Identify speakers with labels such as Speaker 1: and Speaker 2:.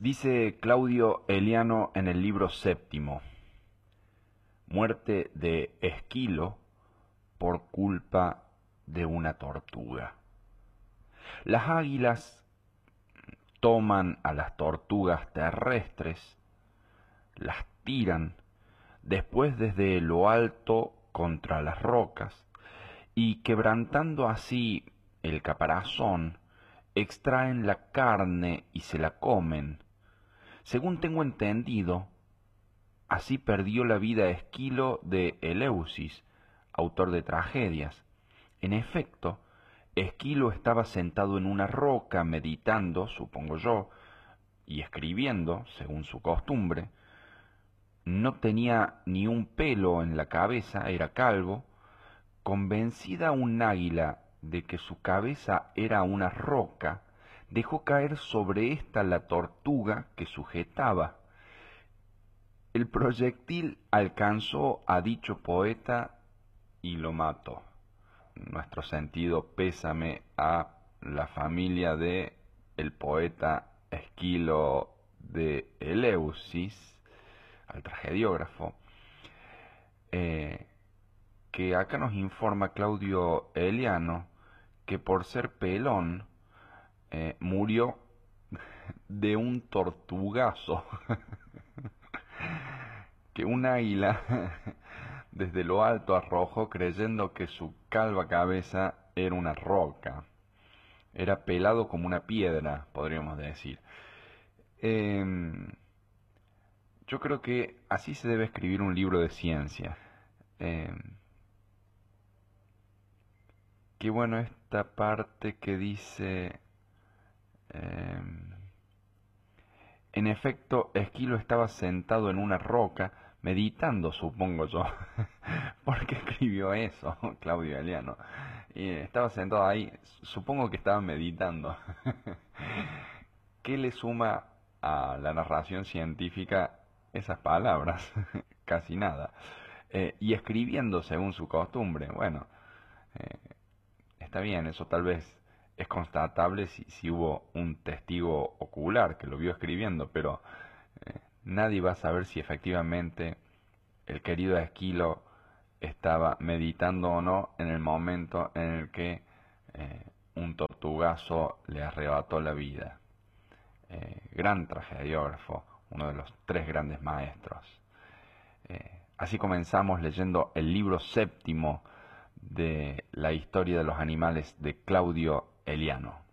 Speaker 1: Dice Claudio Eliano en el libro séptimo: muerte de Esquilo por culpa de una tortuga. Las águilas toman a las tortugas terrestres, las tiran después desde lo alto contra las rocas y, quebrantando así el caparazón, extraen la carne y se la comen. Según tengo entendido, así perdió la vida Esquilo de Eleusis, autor de tragedias. En efecto, Esquilo estaba sentado en una roca meditando, supongo yo, y escribiendo, según su costumbre. No tenía ni un pelo en la cabeza, era calvo. Convencida un águila de que su cabeza era una roca, dejó caer sobre ésta la tortuga que sujetaba. El proyectil alcanzó a dicho poeta y lo mató. Nuestro sentido pésame a la familia de el poeta Esquilo de Eleusis, al tragediógrafo, que acá nos informa Claudio Eliano que por ser pelón murió de un tortugazo que un águila desde lo alto arrojó, creyendo que su calva cabeza era una roca. Era pelado como una piedra, podríamos decir. Yo creo que así se debe escribir un libro de ciencia. Qué bueno esta parte que dice: en efecto, Esquilo estaba sentado en una roca, meditando, supongo yo. ¿Por qué escribió eso, Claudio Eliano? Y estaba sentado ahí, supongo que estaba meditando. ¿Qué le suma a la narración científica esas palabras? Casi nada. Y escribiendo según su costumbre. Bueno, eh, está bien, eso tal vez es constatable si hubo un testigo ocular que lo vio escribiendo, pero nadie va a saber si efectivamente el querido Esquilo estaba meditando o no en el momento en el que un tortugazo le arrebató la vida. Gran tragediógrafo, uno de los tres grandes maestros. Así comenzamos leyendo el libro séptimo de la historia de los animales de Claudio Eliano.